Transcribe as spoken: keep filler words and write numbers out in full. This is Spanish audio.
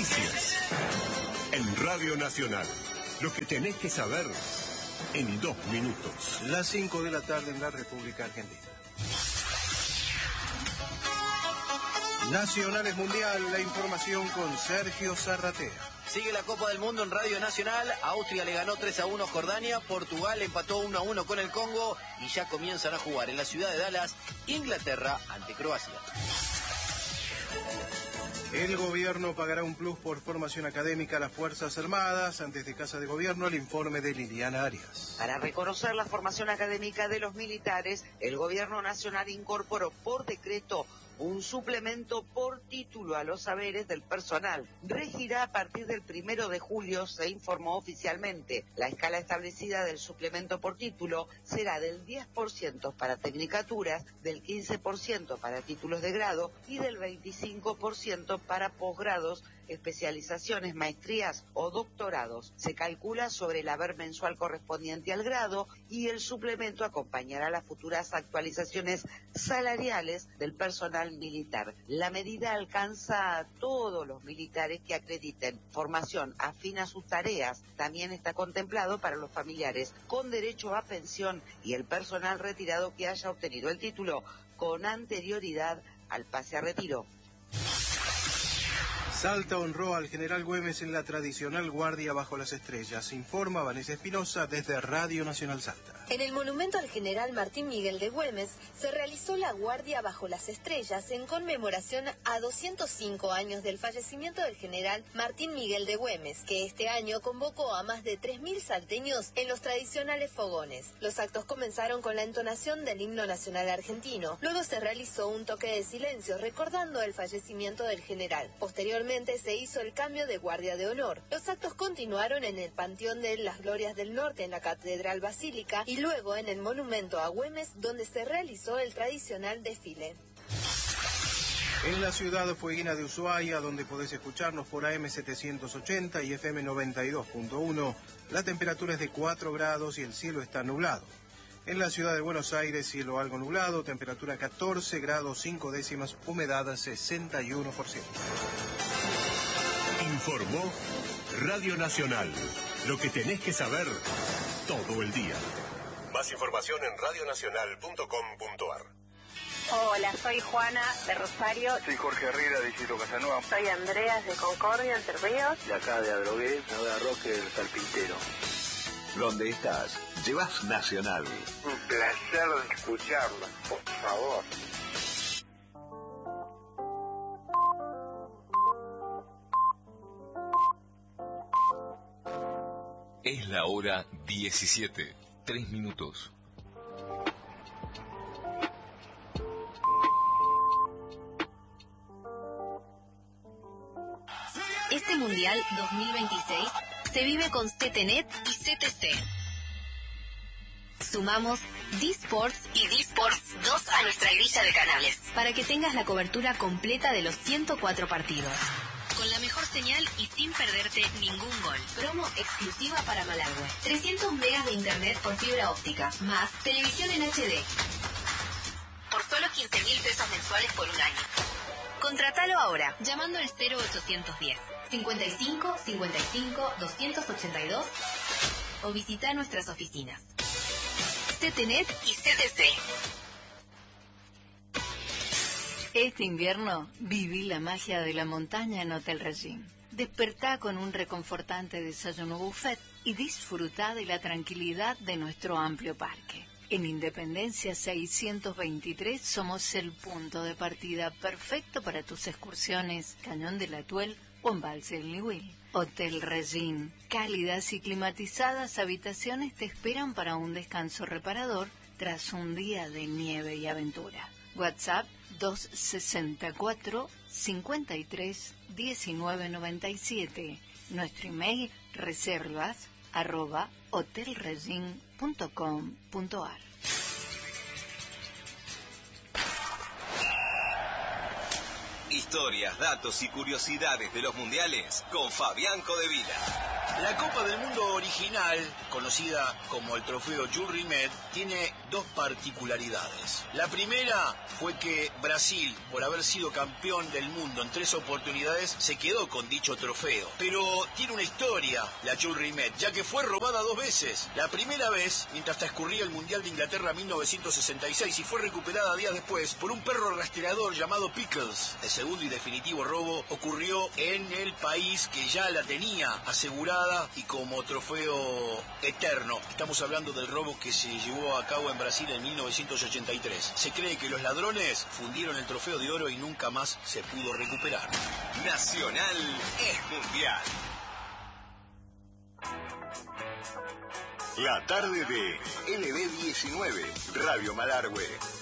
Noticias. En Radio Nacional. Lo que tenés que saber en dos minutos. Las cinco de la tarde en la República Argentina. Nacionales Mundial, la información con Sergio Zarratea. Sigue la Copa del Mundo en Radio Nacional. Austria le ganó tres a uno a Jordania. Portugal empató uno a uno con el Congo. Y ya comienzan a jugar en la ciudad de Dallas, Inglaterra ante Croacia. El gobierno pagará un plus por formación académica a las Fuerzas Armadas. Antes de Casa de Gobierno, el informe de Liliana Arias. Para reconocer la formación académica de los militares, el gobierno nacional incorporó por decreto un suplemento por título a los saberes del personal. Regirá a partir del primero de julio, se informó oficialmente. La escala establecida del suplemento por título será del diez por ciento para tecnicaturas, del quince por ciento para títulos de grado y del veinticinco por ciento para posgrados, especializaciones, maestrías o doctorados. Se calcula sobre el haber mensual correspondiente al grado y el suplemento acompañará las futuras actualizaciones salariales del personal militar. La medida alcanza a todos los militares que acrediten formación afín a sus tareas. También está contemplado para los familiares con derecho a pensión y el personal retirado que haya obtenido el título con anterioridad al pase a retiro. Salta honró al general Güemes en la tradicional guardia bajo las estrellas. Informa Vanessa Espinosa desde Radio Nacional Salta. En el monumento al general Martín Miguel de Güemes se realizó la guardia bajo las estrellas en conmemoración a doscientos cinco años del fallecimiento del general Martín Miguel de Güemes, que este año convocó a más de tres mil salteños en los tradicionales fogones. Los actos comenzaron con la entonación del himno nacional argentino. Luego se realizó un toque de silencio recordando el fallecimiento del general. Posteriormente se hizo el cambio de guardia de honor. Los actos continuaron en el Panteón de las Glorias del Norte en la Catedral Basílica y luego en el monumento a Güemes, donde se realizó el tradicional desfile. En la ciudad fueguina de Ushuaia, donde podés escucharnos por A M setecientos ochenta y F M noventa y dos punto uno, la temperatura es de cuatro grados y el cielo está nublado. En la ciudad de Buenos Aires, cielo algo nublado, temperatura catorce grados cinco décimas, humedad sesenta y uno por ciento. Informó Radio Nacional. Lo que tenés que saber todo el día. Más información en radio nacional punto com punto a r. Hola, soy Juana de Rosario. Soy Jorge Herrera de Isidro Casanova. Soy Andreas de Concordia, Entre Ríos. De acá de Adrogué, de Roque del Carpintero. Donde estás, llevas Nacional. Un placer de escucharla, por favor. Es la hora diecisiete, tres minutos. Este Mundial dos mil veintiséis se vive con C T Net y C T C. Sumamos D-Sports y D-Sports dos a nuestra grilla de canales para que tengas la cobertura completa de los ciento cuatro partidos. Con la mejor señal y sin perderte ningún gol. Promo exclusiva para Malargüe. trescientos megas de internet por fibra óptica, más televisión en H D. Por solo quince mil pesos mensuales por un año. Contratalo ahora, llamando al cero ochocientos diez, cincuenta y cinco, cincuenta y cinco, doscientos ochenta y dos o visita nuestras oficinas. C T Net y C T C. Este invierno viví la magia de la montaña en Hotel Regín. Despertá con un reconfortante desayuno buffet y disfrutá de la tranquilidad de nuestro amplio parque. En Independencia seiscientos veintitrés somos el punto de partida perfecto para tus excursiones Cañón del Atuel o Embalse del Niwil. Hotel Regín, cálidas y climatizadas habitaciones te esperan para un descanso reparador tras un día de nieve y aventura. WhatsApp dos sesenta y cuatro, cincuenta y tres, diecinueve noventa y siete. Nuestro email reservas arroba hotelregin punto com punto a r. Historias, datos y curiosidades de los mundiales con Fabián Codevila. La Copa del Mundo original, conocida como el trofeo Jules Rimet, tiene dos particularidades. La primera fue que Brasil, por haber sido campeón del mundo en tres oportunidades, se quedó con dicho trofeo. Pero tiene una historia la Jules Rimet, ya que fue robada dos veces. La primera vez, mientras transcurría el Mundial de Inglaterra mil novecientos sesenta y seis, y fue recuperada días después por un perro rastreador llamado Pickles. El segundo y definitivo robo ocurrió en el país que ya la tenía asegurada y como trofeo eterno. Estamos hablando del robo que se llevó a cabo en Brasil en mil novecientos ochenta y tres. Se cree que los ladrones fundieron el trofeo de oro y nunca más se pudo recuperar. Nacional es mundial. La tarde de L B diecinueve, Radio Malargüe.